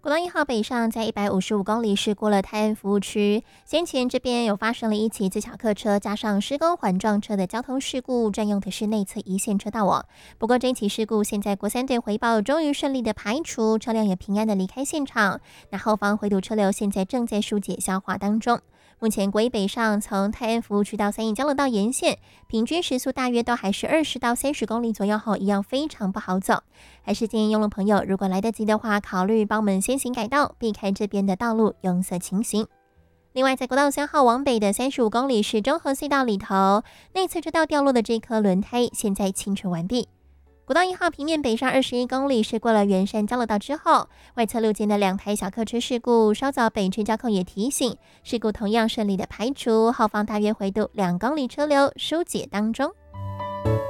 国道1号北上在155公里是过了泰安服务区，先前这边有发生了一起自小客车加上施工环撞车的交通事故，占用的是内侧一线车道哦。不过这起事故现在国三队回报终于顺利的排除，车辆也平安的离开现场。那后方回堵车流现在正在疏解消化当中。目前国一北上从泰安服务区到三义交流道沿线，平均时速大约都还是20到30公里左右后，一样非常不好走。还是建议用路朋友如果来得及的话，考虑帮我们先行改道，避开这边的道路拥塞情形。另外，在国道3号往北的35公里是中和隧道里头，内侧车道掉落的这颗轮胎现在清除完毕。国道1号平面北上21公里是过了圆山交流道之后，外侧路肩的2台小客车事故，稍早北区交控也提醒，事故同样顺利的排除，后方大约回堵2公里车流疏解当中。